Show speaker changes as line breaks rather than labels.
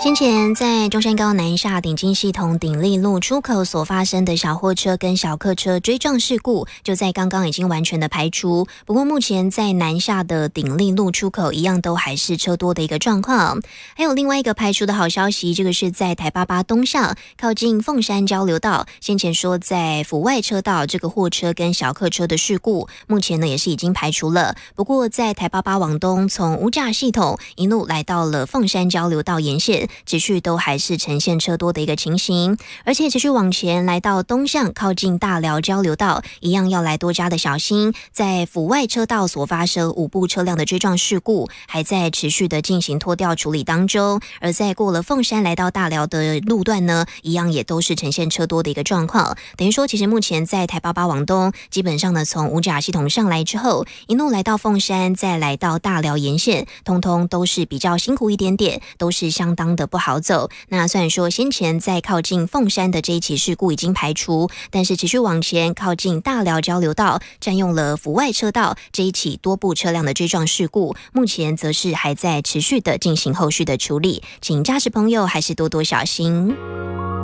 先前在中山高南下顶金系统鼎立路出口所发生的小货车跟小客车追撞事故，就在刚刚已经完全的排除。不过目前在南下的鼎立路出口一样都还是车多的一个状况。还有另外一个排除的好消息，这个是在台88东向靠近凤山交流道，先前说在府外车道这个货车跟小客车的事故，目前呢也是已经排除了。不过在台88往东从五甲系统一路来到了凤山交流道沿线，持续都还是呈现车多的一个情形，而且持续往前来到东向靠近大寮交流道，一样要来多加的小心。在府外车道所发生5部车辆的追撞事故，还在持续的进行拖吊处理当中。而在过了凤山来到大寮的路段呢，一样也都是呈现车多的一个状况。等于说，其实目前在台88往东，基本上呢从五甲系统上来之后，一路来到凤山，再来到大寮沿线，通通都是比较辛苦一点点，都是相当的不好走。那虽然说先前在靠近凤山的这一起事故已经排除，但是持续往前靠近大寮交流道占用了府外车道这一起多部车辆的追撞事故，目前则是还在持续的进行后续的处理，请驾驶朋友还是多多小心。